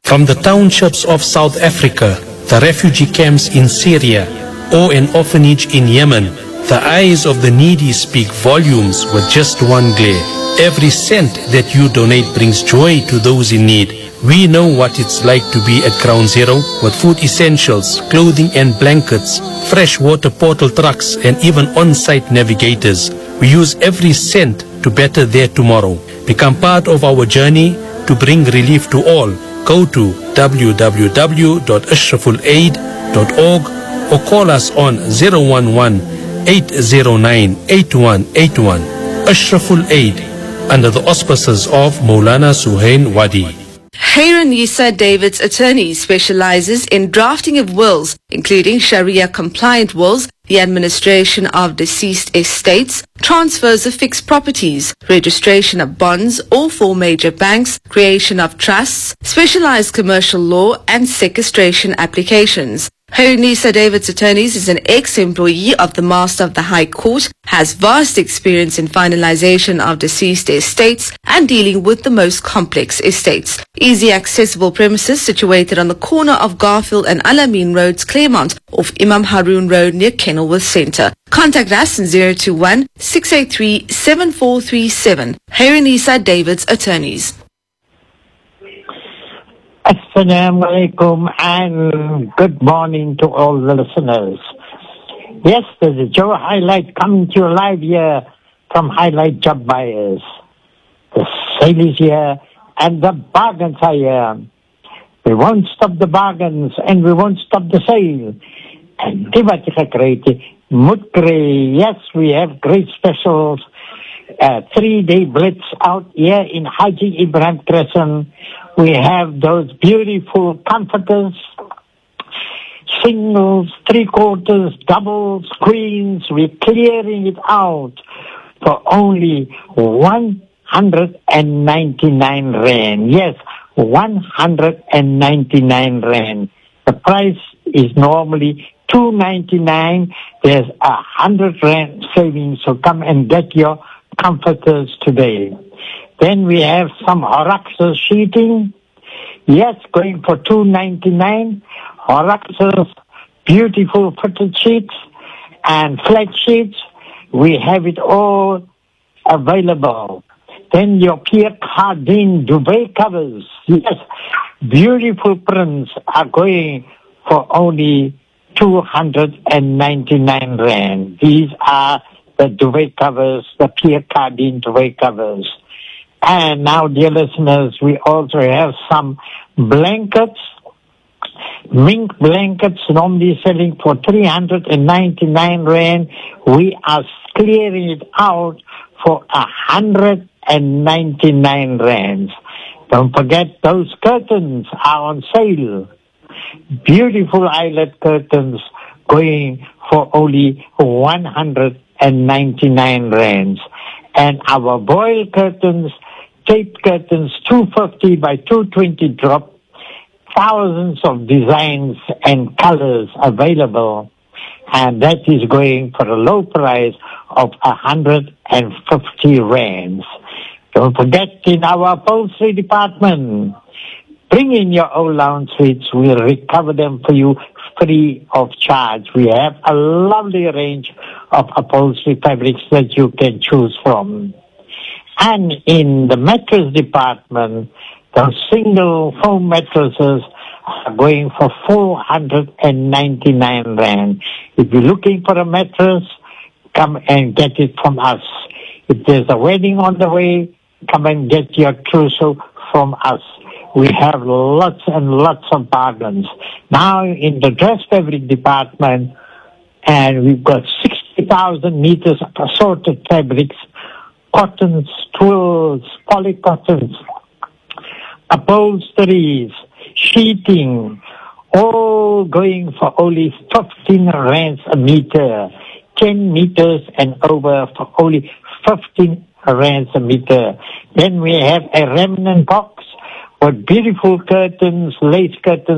From the townships of South Africa, the refugee camps in Syria, or an orphanage in Yemen, the eyes of the needy speak volumes with just one glare. Every cent that you donate brings joy to those in need. We know what it's like to be at Ground Zero with food essentials, clothing and blankets, fresh water portal trucks, and even on-site navigators. We use every cent to better their tomorrow. Become part of our journey to bring relief to all. Go to www.ashrafulaid.org or call us on 011-809-8181. Ashraful Aid, under the auspices of Maulana Suhail Wadi. Hayranisa David's attorney specializes in drafting of wills, including Sharia-compliant wills, the administration of deceased estates, transfers of fixed properties, registration of bonds, all for major banks, creation of trusts, specialized commercial law, and sequestration applications. Hayranisa David's attorneys is an ex-employee of the Master of the High Court, has vast experience in finalization of deceased estates and dealing with the most complex estates. Easy accessible premises situated on the corner of Garfield and Al-Amin Roads, Claremont, off Imam Haroon Road near Kenilworth Centre. Contact us on 021-683-7437. Hayranisa David's attorneys. Assalamu alaikum and good morning to all the listeners. Yes, there's a Joe Highlight coming to you live here from Highlight Job Buyers. The sale is here and the bargains are here. We won't stop the bargains and we won't stop the sale. And yes, we have great specials. 3-day blitz out here in Haji Ibrahim Crescent. We have those beautiful comforters, singles, 3/4, doubles, queens. We're clearing it out for only 199 rand. Yes, 199 rand. The price is normally 299. There's 100 rand savings, so come and get your comforters today. Then we have some Horaxus sheeting. Yes, going for 299. Horaxus, beautiful fitted sheets and flat sheets. We have it all available. Then your Pierre Cardin duvet covers. Yes, beautiful prints are going for only 299 rand. These are the duvet covers, the Pierre Cardin duvet covers. And now, dear listeners, we also have some blankets, mink blankets, normally selling for 399 rand. We are clearing it out for 199 rands. Don't forget those curtains are on sale. Beautiful eyelet curtains going for only 199 rands. And our voile curtains, tape curtains, 250 by 220 drop, thousands of designs and colors available. And that is going for a low price of 150 rands. Don't forget, in our upholstery department, bring in your old lounge suites. We'll recover them for you free of charge. We have a lovely range of upholstery fabrics that you can choose from. And in the mattress department, the single foam mattresses are going for 499 rand. If you're looking for a mattress, come and get it from us. If there's a wedding on the way, come and get your trousseau from us. We have lots and lots of bargains. Now in the dress fabric department, and we've got 60,000 meters of assorted fabrics, cottons, twills, polycottons, upholsteries, sheeting, all going for only 15 rands a meter, 10 meters and over for only 15 rands a meter. Then we have a remnant box with beautiful curtains, lace curtains,